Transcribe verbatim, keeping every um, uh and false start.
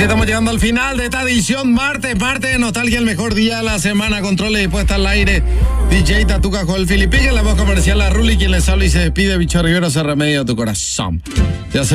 Así estamos llegando al final de esta edición martes, martes de nostalgia, el mejor día de la semana. Controles y puesta al aire, D J Tatuca con el Filipique, la voz comercial, la Ruli, quien les habla y se despide, Bicho Rivero, se remedia a tu corazón. Ya se